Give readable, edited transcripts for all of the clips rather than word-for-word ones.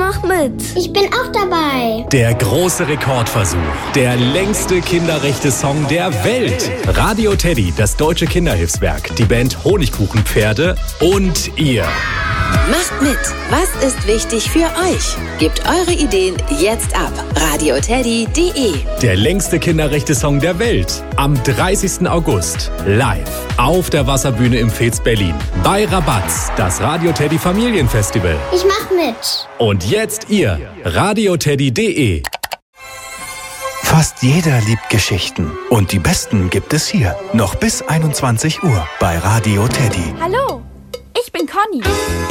mach mit. Ich bin auch dabei. Der große Rekordversuch. Der längste Kinderrechte-Song der Welt. Radio Teddy, das deutsche Kinderhilfswerk, die Band Honigkuchenpferde und ihr. Macht mit. Was ist wichtig für euch? Gebt eure Ideen jetzt ab. radioteddy.de. Der längste Kinderrechte-Song der Welt. Am 30. August. Live. Auf der Wasserbühne im Fez Berlin. Bei Rabatz. Das Radio Teddy Familienfestival. Ich mach mit. Und jetzt ihr. radioteddy.de. Fast jeder liebt Geschichten. Und die besten gibt es hier. Noch bis 21 Uhr bei Radio Teddy. Hallo, ich bin Conny.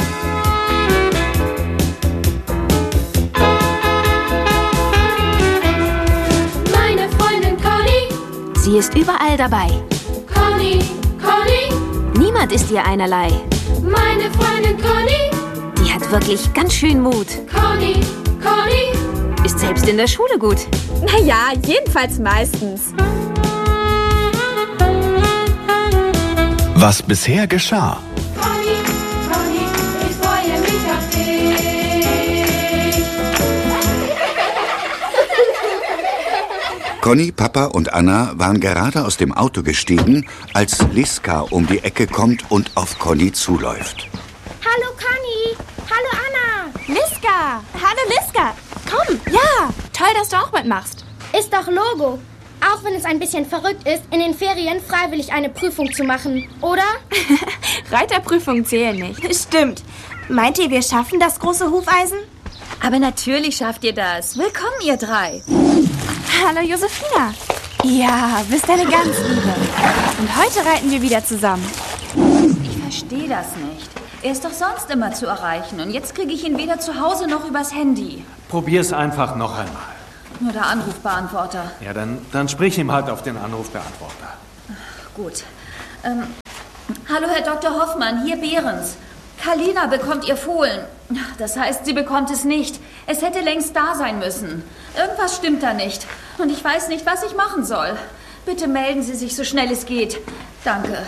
Meine Freundin Conny. Sie ist überall dabei. Conny, Conny. Niemand ist ihr einerlei. Meine Freundin Conny. Die hat wirklich ganz schön Mut. Conny, Conny. Ist selbst in der Schule gut. Naja, jedenfalls meistens. Was bisher geschah. Conny, Conny, ich freue mich auf dich. Conny, Papa und Anna waren gerade aus dem Auto gestiegen, als Liska um die Ecke kommt und auf Conny zuläuft. Hallo Conny. Hallo Anna. Liska! Hallo Liska! Komm, ja! Toll, dass du auch mitmachst. Ist doch Logo. Auch wenn es ein bisschen verrückt ist, in den Ferien freiwillig eine Prüfung zu machen, oder? Reiterprüfungen zählen nicht. Stimmt. Meint ihr, wir schaffen das große Hufeisen? Aber natürlich schafft ihr das. Willkommen, ihr drei. Hallo, Josephina. Ja, bist eine ganz Liebe. Und heute reiten wir wieder zusammen. Ich verstehe das nicht. Er ist doch sonst immer zu erreichen. Und jetzt kriege ich ihn weder zu Hause noch übers Handy. Probier's einfach noch einmal. Nur der Anrufbeantworter. Ja, dann sprich ihm halt auf den Anrufbeantworter. Gut. Hallo, Herr Dr. Hoffmann, hier Behrens. Kalina bekommt ihr Fohlen. Das heißt, sie bekommt es nicht. Es hätte längst da sein müssen. Irgendwas stimmt da nicht. Und ich weiß nicht, was ich machen soll. Bitte melden Sie sich so schnell es geht. Danke.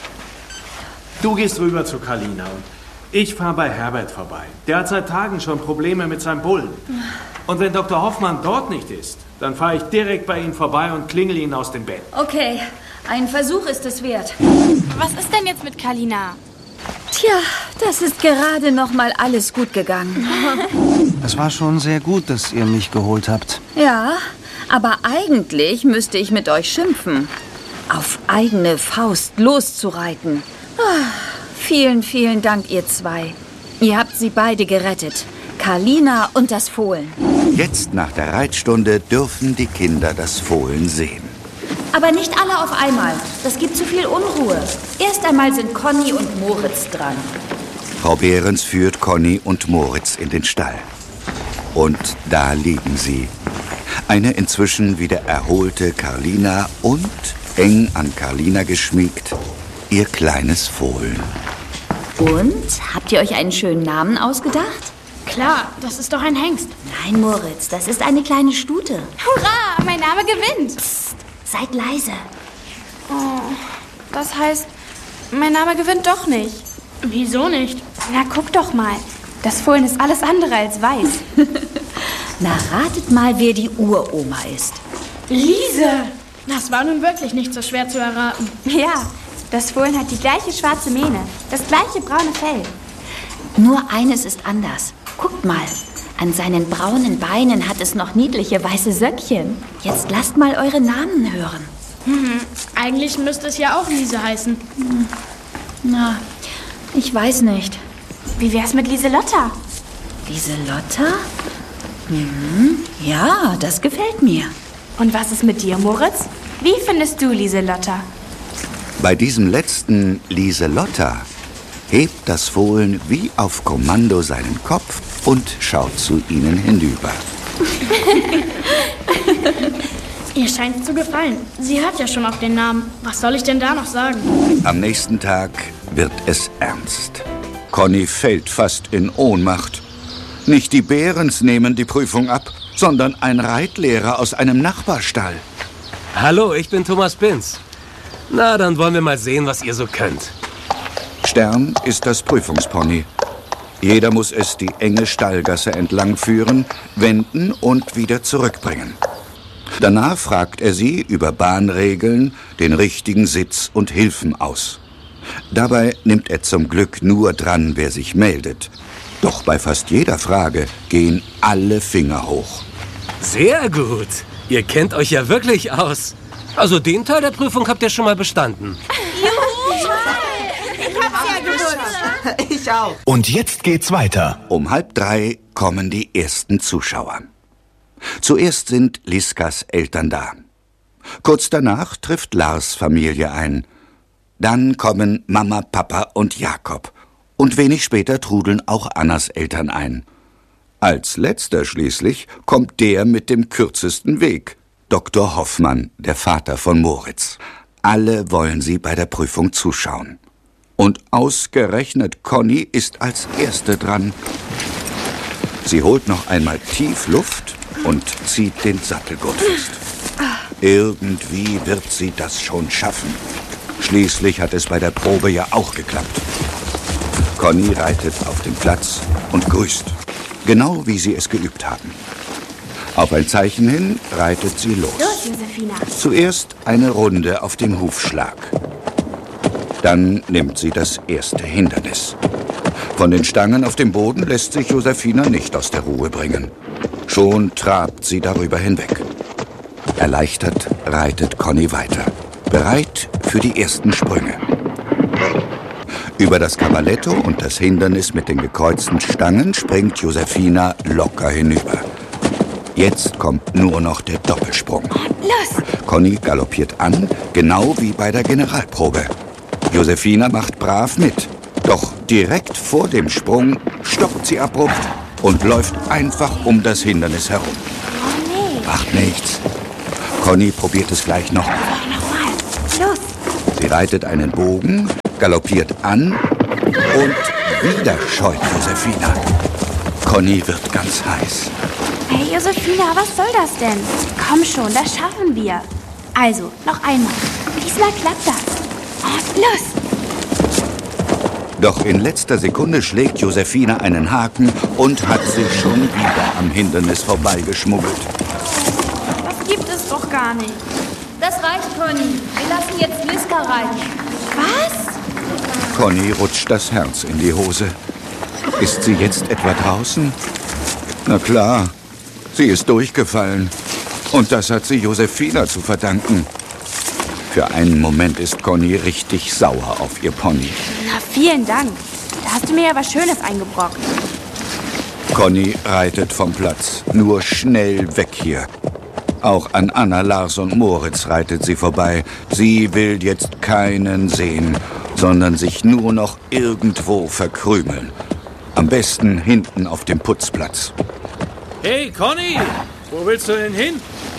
Du gehst rüber zu Kalina und ich fahre bei Herbert vorbei. Der hat seit Tagen schon Probleme mit seinem Bullen. Und wenn Dr. Hoffmann dort nicht ist, dann fahre ich direkt bei ihm vorbei und klingel ihn aus dem Bett. Okay, ein Versuch ist es wert. Was ist denn jetzt mit Kalina? Tja, das ist gerade noch mal alles gut gegangen. Es war schon sehr gut, dass ihr mich geholt habt. Ja, aber eigentlich müsste ich mit euch schimpfen. Auf eigene Faust loszureiten. Vielen, vielen Dank, ihr zwei. Ihr habt sie beide gerettet. Kalina und das Fohlen. Jetzt nach der Reitstunde dürfen die Kinder das Fohlen sehen. Aber nicht alle auf einmal. Das gibt zu viel Unruhe. Erst einmal sind Conny und Moritz dran. Frau Behrens führt Conny und Moritz in den Stall. Und da liegen sie. Eine inzwischen wieder erholte Kalina und, eng an Kalina geschmiegt, ihr kleines Fohlen. Und? Habt ihr euch einen schönen Namen ausgedacht? Klar, das ist doch ein Hengst. Nein, Moritz, das ist eine kleine Stute. Hurra, mein Name gewinnt. Psst, seid leise. Oh, das heißt, mein Name gewinnt doch nicht. Wieso nicht? Na, guck doch mal. Das Fohlen ist alles andere als weiß. Na, ratet mal, wer die Uroma ist. Lise! Das war nun wirklich nicht so schwer zu erraten. Ja, das Fohlen hat die gleiche schwarze Mähne, das gleiche braune Fell. Nur eines ist anders. Guckt mal, an seinen braunen Beinen hat es noch niedliche weiße Söckchen. Jetzt lasst mal eure Namen hören. Eigentlich müsste es ja auch Lise heißen. Na, ich weiß nicht. Wie wär's mit Lieselotta? Lieselotta? Ja, das gefällt mir. Und was ist mit dir, Moritz? Wie findest du Lieselotta? Bei diesem letzten Lieselotta hebt das Fohlen wie auf Kommando seinen Kopf und schaut zu ihnen hinüber. Ihr scheint zu gefallen. Sie hört ja schon auf den Namen. Was soll ich denn da noch sagen? Am nächsten Tag wird es ernst. Conny fällt fast in Ohnmacht. Nicht die Behrens nehmen die Prüfung ab, sondern ein Reitlehrer aus einem Nachbarstall. Hallo, ich bin Thomas Binz. Na, dann wollen wir mal sehen, was ihr so könnt. Stern ist das Prüfungspony. Jeder muss es die enge Stallgasse entlang führen, wenden und wieder zurückbringen. Danach fragt er sie über Bahnregeln, den richtigen Sitz und Hilfen aus. Dabei nimmt er zum Glück nur dran, wer sich meldet. Doch bei fast jeder Frage gehen alle Finger hoch. Sehr gut. Ihr kennt euch ja wirklich aus. Also den Teil der Prüfung habt ihr schon mal bestanden. Juhu! Ich hab's ja gewusst. Ich auch. Und jetzt geht's weiter. Um 2:30 kommen die ersten Zuschauer. Zuerst sind Liskas Eltern da. Kurz danach trifft Lars Familie ein. Dann kommen Mama, Papa und Jakob. Und wenig später trudeln auch Annas Eltern ein. Als letzter schließlich kommt der mit dem kürzesten Weg. Dr. Hoffmann, der Vater von Moritz. Alle wollen sie bei der Prüfung zuschauen. Und ausgerechnet Conny ist als Erste dran. Sie holt noch einmal tief Luft und zieht den Sattelgurt fest. Irgendwie wird sie das schon schaffen. Schließlich hat es bei der Probe ja auch geklappt. Conny reitet auf den Platz und grüßt. Genau wie sie es geübt haben. Auf ein Zeichen hin reitet sie los. Los, Josefina. Zuerst eine Runde auf dem Hufschlag. Dann nimmt sie das erste Hindernis. Von den Stangen auf dem Boden lässt sich Josefina nicht aus der Ruhe bringen. Schon trabt sie darüber hinweg. Erleichtert reitet Conny weiter. Bereit für die ersten Sprünge. Über das Cavaletto und das Hindernis mit den gekreuzten Stangen springt Josefina locker hinüber. Jetzt kommt nur noch der Doppelsprung. Los! Conny galoppiert an, genau wie bei der Generalprobe. Josefina macht brav mit. Doch direkt vor dem Sprung stoppt sie abrupt und läuft einfach um das Hindernis herum. Oh nee. Macht nichts. Conny probiert es gleich noch. Nochmal. Los! Sie reitet einen Bogen, galoppiert an und wieder scheut Josefina. Conny wird ganz heiß. Hey Josefina, was soll das denn? Komm schon, das schaffen wir. Also, noch einmal. Diesmal klappt das. Und los! Doch in letzter Sekunde schlägt Josefina einen Haken und hat sich schon wieder am Hindernis vorbeigeschmuggelt. Das gibt es doch gar nicht. Das reicht, Conny. Wir lassen jetzt Liska reiten. Was? Conny rutscht das Herz in die Hose. Ist sie jetzt etwa draußen? Na klar, sie ist durchgefallen. Und das hat sie Josefina zu verdanken. Für einen Moment ist Conny richtig sauer auf ihr Pony. Na, vielen Dank. Da hast du mir ja was Schönes eingebrockt. Conny reitet vom Platz. Nur schnell weg hier. Auch an Anna, Lars und Moritz reitet sie vorbei. Sie will jetzt keinen sehen, sondern sich nur noch irgendwo verkrümeln. Am besten hinten auf dem Putzplatz. Hey, Conny! Wo willst du denn hin?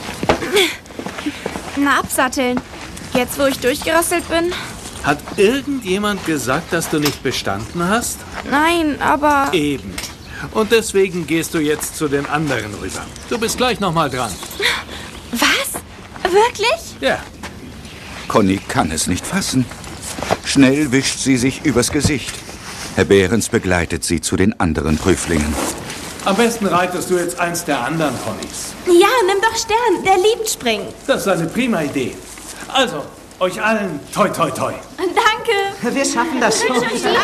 Na, absatteln. Jetzt, wo ich durchgerasselt bin? Hat irgendjemand gesagt, dass du nicht bestanden hast? Nein, aber... Eben. Und deswegen gehst du jetzt zu den anderen rüber. Du bist gleich noch mal dran. Was? Wirklich? Ja. Conny kann es nicht fassen. Schnell wischt sie sich übers Gesicht. Herr Behrens begleitet sie zu den anderen Prüflingen. Am besten reitest du jetzt eins der anderen Ponys. Ja, nimm doch Stern. Der liebt Springen. Das ist eine prima Idee. Also, euch allen toi toi toi. Danke. Wir schaffen das schon.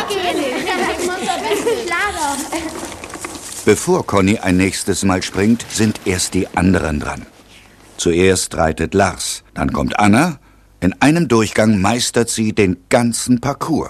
Bevor Conny ein nächstes Mal springt, sind erst die anderen dran. Zuerst reitet Lars, dann kommt Anna. In einem Durchgang meistert sie den ganzen Parcours.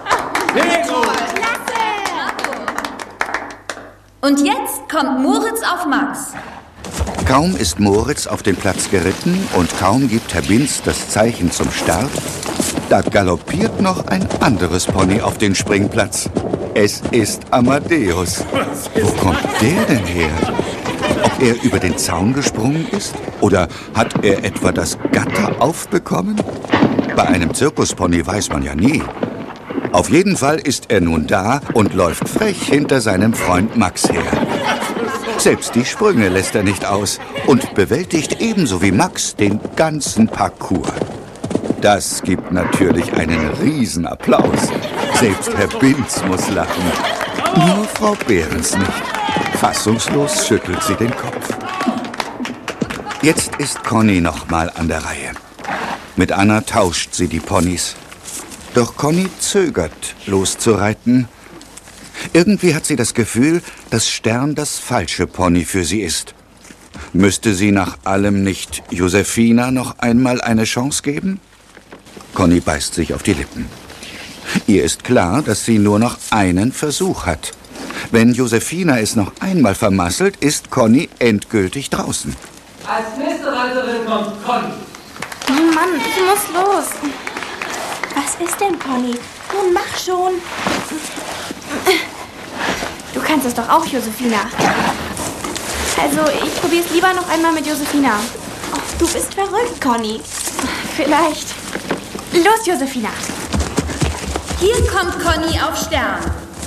Und jetzt kommt Moritz auf Max. Kaum ist Moritz auf den Platz geritten und kaum gibt Herr Binz das Zeichen zum Start, da galoppiert noch ein anderes Pony auf den Springplatz. Es ist Amadeus. Wo kommt der denn her? Ob er über den Zaun gesprungen ist? Oder hat er etwa das Gatter aufbekommen? Bei einem Zirkuspony weiß man ja nie. Auf jeden Fall ist er nun da und läuft frech hinter seinem Freund Max her. Selbst die Sprünge lässt er nicht aus und bewältigt ebenso wie Max den ganzen Parcours. Das gibt natürlich einen Riesenapplaus. Selbst Herr Binz muss lachen. Nur Frau Behrens nicht. Fassungslos schüttelt sie den Kopf. Jetzt ist Conny noch mal an der Reihe. Mit Anna tauscht sie die Ponys. Doch Conny zögert, loszureiten. Irgendwie hat sie das Gefühl, dass Stern das falsche Pony für sie ist. Müsste sie nach allem nicht Josefina noch einmal eine Chance geben? Conny beißt sich auf die Lippen. Ihr ist klar, dass sie nur noch einen Versuch hat. Wenn Josefina es noch einmal vermasselt, ist Conny endgültig draußen. Als nächste Reiterin kommt Conny. Oh Mann, ich muss los. Was ist denn, Pony? Nun mach schon. Du kannst es doch auch, Josefina. Also, ich probier's lieber noch einmal mit Josefina. Oh, du bist verrückt, Conny. Vielleicht. Los, Josefina. Hier kommt Conny auf Stern.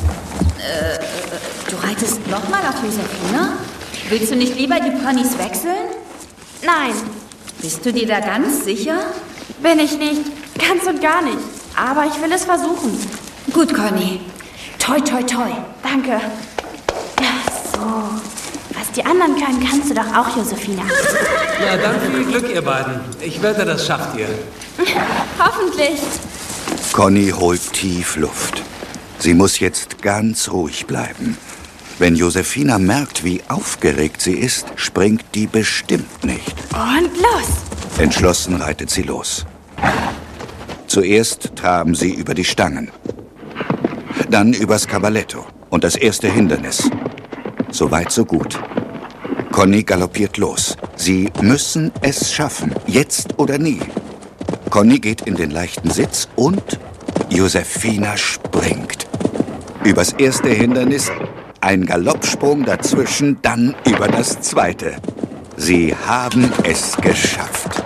Du reitest nochmal auf Josefina? Willst du nicht lieber die Ponys wechseln? Nein. Bist du dir da ganz sicher? Bin ich nicht. Ganz und gar nicht. Aber ich will es versuchen. Gut, Conny. Toi, toi, toi. Danke. So. Was die anderen können, kannst du doch auch, Josefina. Na dann viel Glück, ihr beiden. Ich wette, das schafft ihr. Hoffentlich. Conny holt tief Luft. Sie muss jetzt ganz ruhig bleiben. Wenn Josefina merkt, wie aufgeregt sie ist, springt die bestimmt nicht. Und los! Entschlossen reitet sie los. Zuerst traben sie über die Stangen. Dann übers Cavaletto und das erste Hindernis. So weit, so gut. Conny galoppiert los. Sie müssen es schaffen, jetzt oder nie. Conny geht in den leichten Sitz und Josefina springt. Übers erste Hindernis, ein Galoppsprung dazwischen, dann über das zweite. Sie haben es geschafft.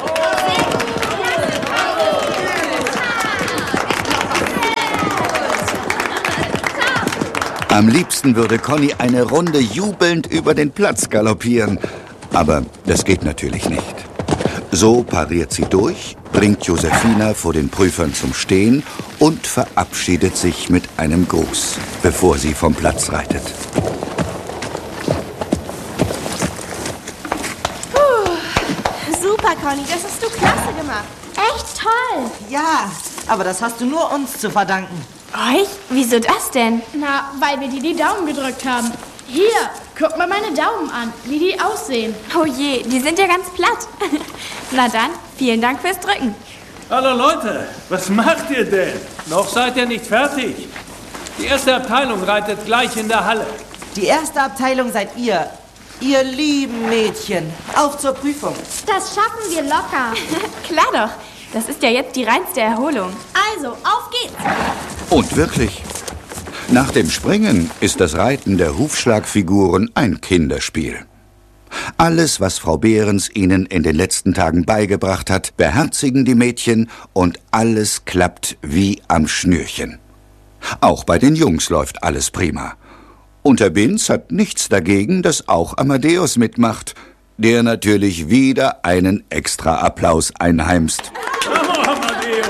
Am liebsten würde Conny eine Runde jubelnd über den Platz galoppieren. Aber das geht natürlich nicht. So pariert sie durch, bringt Josefina vor den Prüfern zum Stehen und verabschiedet sich mit einem Gruß, bevor sie vom Platz reitet. Super, Conny, das hast du klasse gemacht. Echt toll. Ja, aber das hast du nur uns zu verdanken. Euch? Wieso das denn? Na, weil wir dir die Daumen gedrückt haben. Hier, guck mal meine Daumen an, wie die aussehen. Oh je, die sind ja ganz platt. Na dann, vielen Dank fürs Drücken. Hallo Leute, was macht ihr denn? Noch seid ihr nicht fertig. Die erste Abteilung reitet gleich in der Halle. Die erste Abteilung seid ihr. Ihr lieben Mädchen. Auf zur Prüfung. Das schaffen wir locker. Klar doch. Das ist ja jetzt die reinste Erholung. Also, auf geht's. Und wirklich. Nach dem Springen ist das Reiten der Hufschlagfiguren ein Kinderspiel. Alles, was Frau Behrens ihnen in den letzten Tagen beigebracht hat, beherzigen die Mädchen und alles klappt wie am Schnürchen. Auch bei den Jungs läuft alles prima. Und Herr Binz hat nichts dagegen, dass auch Amadeus mitmacht, der natürlich wieder einen extra Applaus einheimst. Bravo, Amadeus!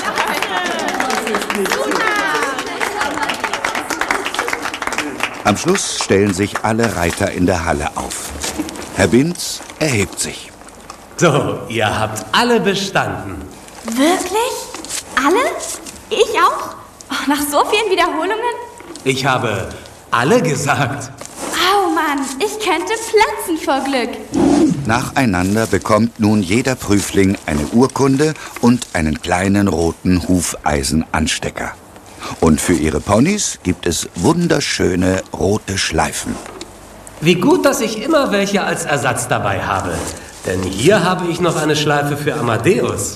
Am Schluss stellen sich alle Reiter in der Halle auf. Herr Binz erhebt sich. So, ihr habt alle bestanden. Wirklich? Alle? Ich auch? Oh, nach so vielen Wiederholungen? Ich habe alle gesagt. Oh Mann, ich könnte platzen vor Glück. Nacheinander bekommt nun jeder Prüfling eine Urkunde und einen kleinen roten Hufeisenanstecker. Und für ihre Ponys gibt es wunderschöne rote Schleifen. Wie gut, dass ich immer welche als Ersatz dabei habe. Denn hier habe ich noch eine Schleife für Amadeus.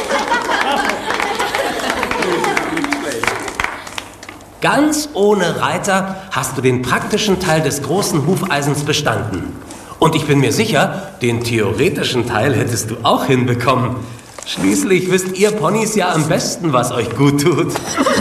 Ganz ohne Reiter hast du den praktischen Teil des großen Hufeisens bestanden. Und ich bin mir sicher, den theoretischen Teil hättest du auch hinbekommen. Schließlich wisst ihr Ponys ja am besten, was euch gut tut.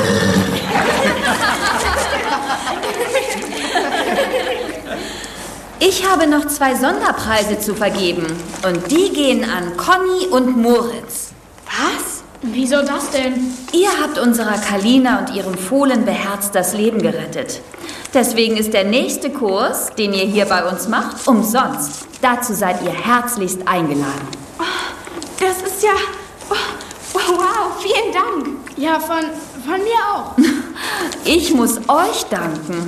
Ich habe noch 2 Sonderpreise zu vergeben. Und die gehen an Conny und Moritz. Was? Wieso das denn? Ihr habt unserer Kalina und ihrem Fohlen beherzt das Leben gerettet. Deswegen ist der nächste Kurs, den ihr hier bei uns macht, umsonst. Dazu seid ihr herzlichst eingeladen. Oh, das ist ja... Oh, wow, vielen Dank. Ja, von mir auch. Ich muss euch danken.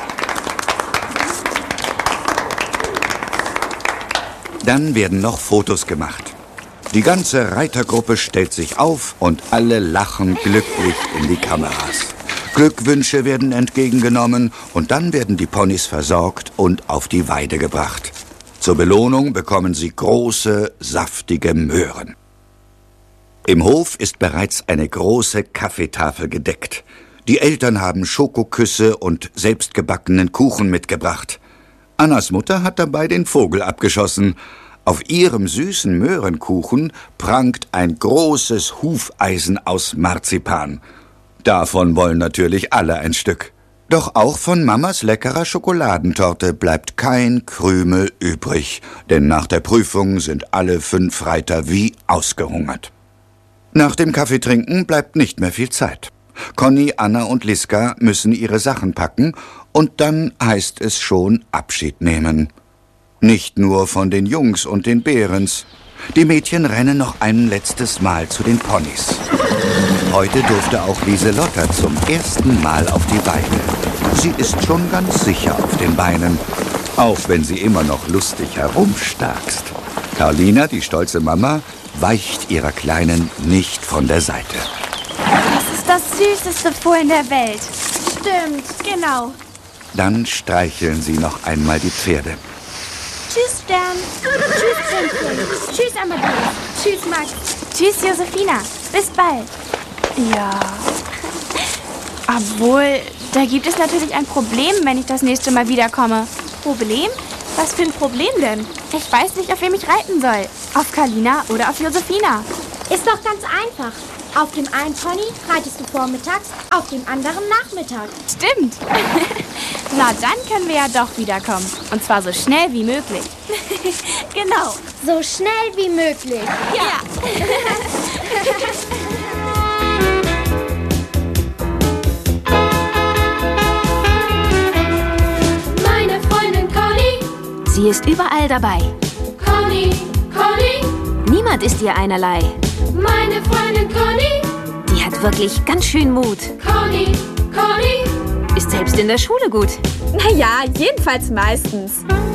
Dann werden noch Fotos gemacht. Die ganze Reitergruppe stellt sich auf und alle lachen glücklich in die Kameras. Glückwünsche werden entgegengenommen und dann werden die Ponys versorgt und auf die Weide gebracht. Zur Belohnung bekommen sie große, saftige Möhren. Im Hof ist bereits eine große Kaffeetafel gedeckt. Die Eltern haben Schokoküsse und selbstgebackenen Kuchen mitgebracht. Annas Mutter hat dabei den Vogel abgeschossen. Auf ihrem süßen Möhrenkuchen prangt ein großes Hufeisen aus Marzipan. Davon wollen natürlich alle ein Stück. Doch auch von Mamas leckerer Schokoladentorte bleibt kein Krümel übrig, denn nach der Prüfung sind alle 5 Reiter wie ausgehungert. Nach dem Kaffeetrinken bleibt nicht mehr viel Zeit. Conny, Anna und Liska müssen ihre Sachen packen und dann heißt es schon Abschied nehmen. Nicht nur von den Jungs und den Behrens. Die Mädchen rennen noch ein letztes Mal zu den Ponys. Heute durfte auch Lieselotta zum ersten Mal auf die Weide. Sie ist schon ganz sicher auf den Beinen, auch wenn sie immer noch lustig herumstarkst. Carlina, die stolze Mama, weicht ihrer Kleinen nicht von der Seite. Das ist das süßeste Fohlen der Welt. Stimmt, genau. Dann streicheln sie noch einmal die Pferde. Tschüss, Stern. Tschüss, Prinzchen. Tschüss, Amadeus. Tschüss, Max. Tschüss, Josephina. Bis bald. Ja. Obwohl, da gibt es natürlich ein Problem, wenn ich das nächste Mal wiederkomme. Problem? Was für ein Problem denn? Ich weiß nicht, auf wem ich reiten soll. Auf Carlina oder auf Josephina. Ist doch ganz einfach. Auf dem einen Pony reitest du vormittags, auf dem anderen nachmittags. Stimmt. Na, dann können wir ja doch wiederkommen. Und zwar so schnell wie möglich. Genau. So schnell wie möglich. Ja. Meine Freundin Conny. Sie ist überall dabei. Conny. Niemand ist ihr einerlei. Meine Freundin Conny. Die hat wirklich ganz schön Mut. Conny. Ist selbst in der Schule gut. Naja, jedenfalls meistens.